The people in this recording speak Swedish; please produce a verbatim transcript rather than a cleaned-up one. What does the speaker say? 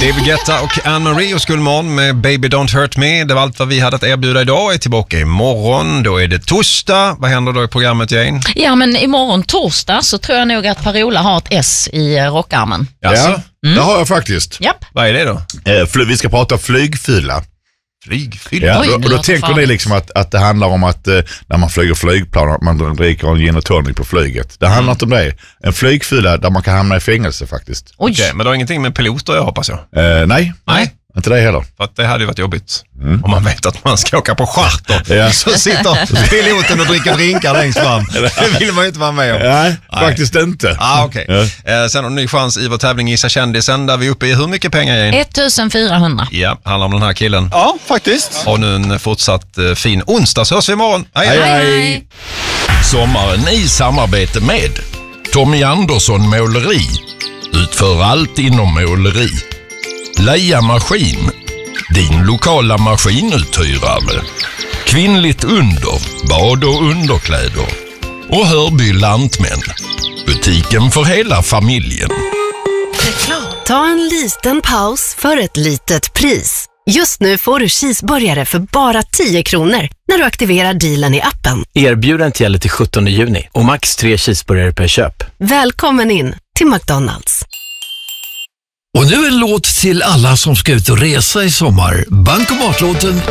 David Guetta och Anne-Marie och Skulmon med Baby Don't Hurt Me. Det var allt vad vi hade att erbjuda idag. Är tillbaka imorgon. Då är det torsdag. Vad händer då i programmet, Jane? Ja, men imorgon torsdag så tror jag nog att Per-Ola har ett S i rockarmen. Ja, mm. det har jag faktiskt. Japp. Vad är det då? Eh, vi ska prata flygfylla. Flygfylla? Ja, Oj, och då tänker ni liksom att, att det handlar om att eh, när man flyger flygplan att man dricker en gin och tonic på flyget. Det handlar mm. inte om det. En flygfylla där man kan hamna i fängelse faktiskt. Oj. Okej, men det har ingenting med piloter jag hoppas jag. Eh, nej. Nej. Inte det heller. För att det hade ju varit jobbigt. Mm. Om man vet att man ska åka på charter. Ja. Så sitter piloten och dricker drinkar längst fram. Det vill man ju inte vara med om. Nej, Nej. faktiskt inte. Ah, okay. Ja. Eh, sen har en ny chans i vår tävling Gissa kändisen där vi är uppe i hur mycket pengar, Jane? ettusenfyrahundra. Ja, handlar om den här killen. Ja, faktiskt. Och nu en fortsatt eh, fin onsdag, så hörs vi imorgon. Hej, hej, Hej, hej. hej. Sommaren i samarbete med Tommy Andersson Måleri. Utför allt inom måleri. Leia Maskin. Din lokala maskinuthyrare. Kvinnligt under, bad och underkläder. Och Hörby Lantmän. Butiken för hela familjen. Ta en liten paus för ett litet pris. Just nu får du cheeseburgare för bara tio kronor när du aktiverar dealen i appen. Erbjudandet gäller till sjuttonde juni och max tre cheeseburgare per köp. Välkommen in till McDonald's. Och nu en låt till alla som ska ut och resa i sommar. Bankomatlåten